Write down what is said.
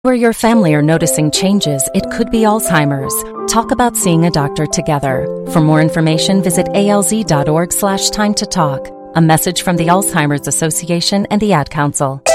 or your family are noticing changes, it could be Alzheimer's. Talk about seeing a doctor together. For more information, visit alz.org/time to talk. A message from the Alzheimer's Association and the Ad Council.